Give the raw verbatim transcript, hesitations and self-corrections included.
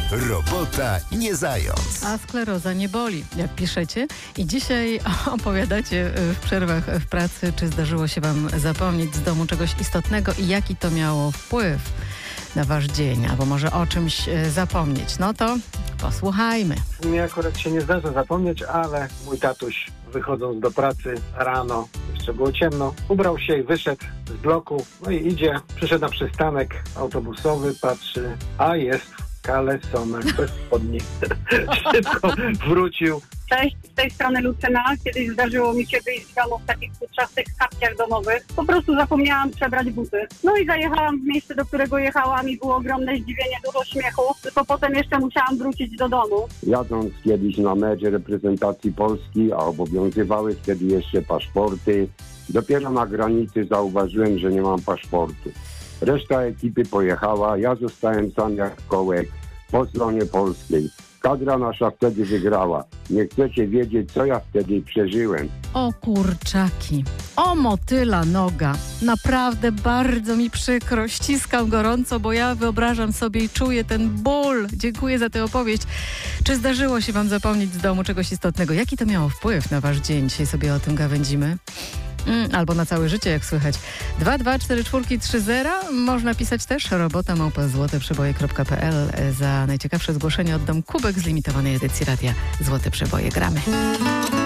Robota nie zając. A skleroza nie boli, jak piszecie. I dzisiaj opowiadacie w przerwach w pracy, czy zdarzyło się wam zapomnieć z domu czegoś istotnego i jaki to miało wpływ na wasz dzień, albo może o czymś zapomnieć. No to posłuchajmy. Mnie akurat się nie zdarza zapomnieć, ale mój tatuś, wychodząc do pracy rano, jeszcze było ciemno, ubrał się i wyszedł z bloku, no i idzie, przyszedł na przystanek autobusowy, patrzy, a jest w kalesonach bez spodni. Szybko wrócił. Cześć, z tej strony Lucyna. Kiedyś zdarzyło mi się wyjść z domu w takich futrzastych kapciach domowych. Po prostu zapomniałam przebrać buty. No i zajechałam w miejsce, do którego jechałam i było ogromne zdziwienie, dużo śmiechu. Tylko potem jeszcze musiałam wrócić do domu. Jadąc kiedyś na mecz reprezentacji Polski, a obowiązywały wtedy jeszcze paszporty, dopiero na granicy zauważyłem, że nie mam paszportu. Reszta ekipy pojechała, ja zostałem sam jak kołek po stronie polskiej. Kadra nasza wtedy wygrała. Nie chcecie wiedzieć, co ja wtedy przeżyłem. O kurczaki, o motyla noga. Naprawdę bardzo mi przykro. Ściskam gorąco, bo ja wyobrażam sobie i czuję ten ból. Dziękuję za tę opowieść. Czy zdarzyło się wam zapomnieć z domu czegoś istotnego? Jaki to miało wpływ na wasz dzień? Dzisiaj sobie o tym gawędzimy. Mm, albo na całe życie, jak słychać. dwa dwa cztery cztery trzy zero. Można pisać też robota małpa złote przeboje kropka p l. Za najciekawsze zgłoszenie oddam kubek z limitowanej edycji radia Złote Przeboje. Gramy.